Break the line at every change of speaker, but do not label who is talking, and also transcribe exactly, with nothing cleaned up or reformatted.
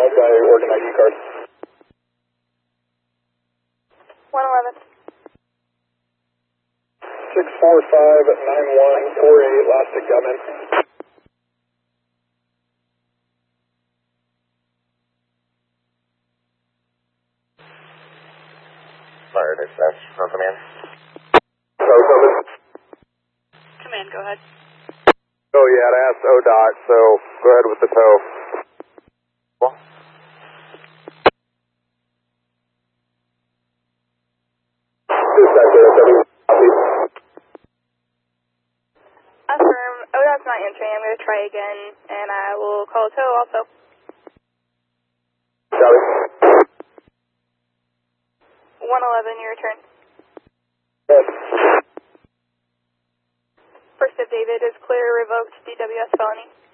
five by Oregon I D card.
one eleven.
six four five nine one four eight, last to Gutman.
Fire dispatch, no command.
Tow coming.
Command, go ahead.
Oh yeah, I asked O D O T, so go ahead with the tow. Well,
Dispatch, copy.
Affirm, O D O T's not answering. I'm going to try again, and I will call a tow also.
Copy.
one eleven, your return.
Yes.
First of David is clear, revoked D W S felony.